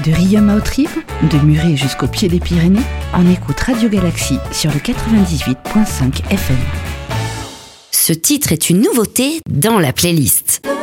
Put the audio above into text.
De Riom à Autrive, de Muret jusqu'au pied des Pyrénées, on écoute Radio Galaxie sur le 98.5 FM. Ce titre est une nouveauté dans la playlist.